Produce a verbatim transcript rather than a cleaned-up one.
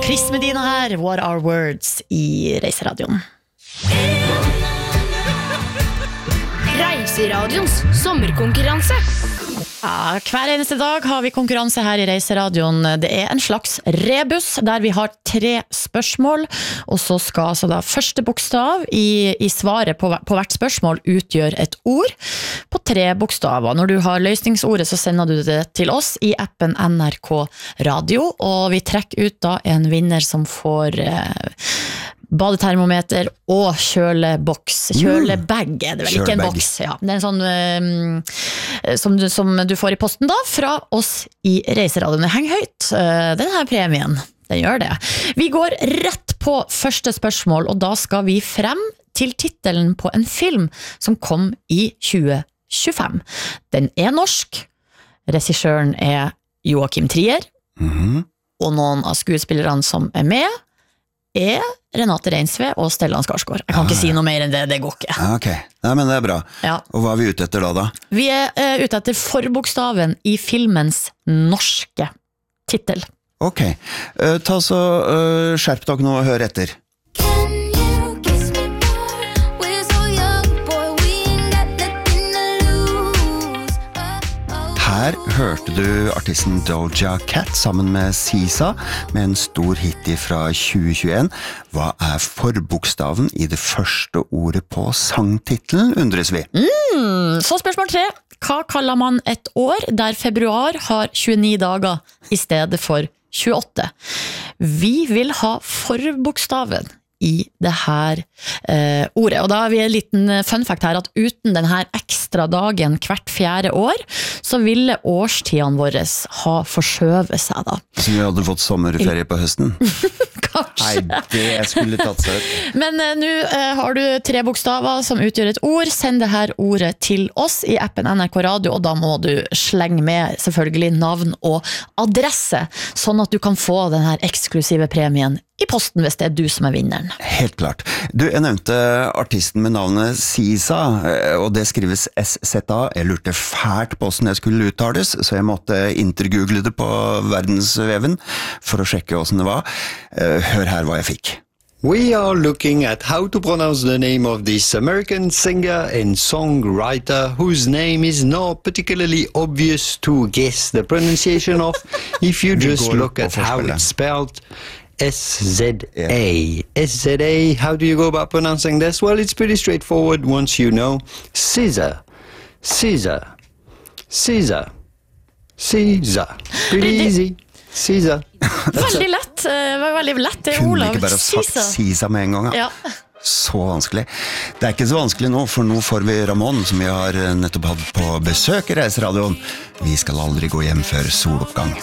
Chris Medina her, What Are Words i Reiseradioen. Reiseradions sommerkonkurranse. Ja, hver eneste dag har vi konkurranse her i Reiseradioen. Det er en slags rebus der vi har tre spørsmål, og så skal altså da første bokstav i, i svaret på, på hvert spørsmål utgjøre et ord på tre bokstaver. Når du har løsningsordet så sender du det til oss i appen N R K Radio, og vi trekker ut da en vinner som får eh, badetermometer og kjøleboks. Kjølebag er det vel, ikke en boks. Ja, det er en sånn um, som, du, som du får i posten da, fra oss i Reiseradioen. Det henger høyt, uh, den her premien. Den gjør det. Vi går rett på første spørsmål, og da skal vi frem til titelen på en film som kom i tjue tjuefem. Den er norsk. Regissøren er Joachim Trier. Mhm. Og noen av skuespillerne som er med er Renate Reinsve og Stellan Skarsgård. Jeg kan ikke si noe mer enn det, det går ikke. Ok, Nei, men det er bra. Ja. Og hva er vi ute etter da da? Vi er uh, ute etter forbokstaven i filmens norske titel. Ok, uh, ta så uh, skjerp dere nå og hør etter. Her hørte du artisten Doja Cat sammen med Sisa med en stor hit fra tjue tjueen. Hva er forbokstaven i det første ordet på sangtitelen, undres vi? Mm, så spørsmål tre. Hva kaller man et år der februar har tjueni dager i stedet for tjueåtte? Vi vil ha forbokstaven i det her eh, ordet. Og da har vi en liten fun fact her, at uten denne ekstra dagen hvert fjerde år, så ville årstidene våre ha forskjøvet seg da. Så vi hadde fått sommerferie på høsten? Kanskje. Nei, det skulle tatt seg ut. Men eh, nå eh, har du tre bokstaver som utgjør et ord. Send det her ordet til oss i appen N R K Radio, og da må du slenge med selvfølgelig navn og adresse, sånn at du kan få den her eksklusive premien i posten hvis det er du som er vinneren. Helt klart. Du, jeg nevnte artisten med navnet Sisa, og det skrives S Z A. Jeg lurte fælt på hvordan jeg skulle uttales, så jeg måtte intergoogle det på verdensveven for å sjekke hvordan det var. Hør her hva jeg fikk. We are looking at how to pronounce the name of this American singer and songwriter whose name is not particularly obvious to guess the pronunciation of if you just look at how it's spelled. S Z A. S Z A, how do you go about pronouncing this? Well, it's pretty straightforward once you know. Caesar. Caesar. Caesar. Caesar. Pretty easy. Caesar. Veldig lett. Det var veldig lett. Det er Kunne Olav ikke bare sagt Sisa. Sisa med en gang, ja. Ja. Så vanskelig. Det er ikke så vanskelig nå, for nå får vi Ramon, som vi har nettopp hatt på besøk i Reiseradioen. Vi skal aldri gå hjem før soloppgang.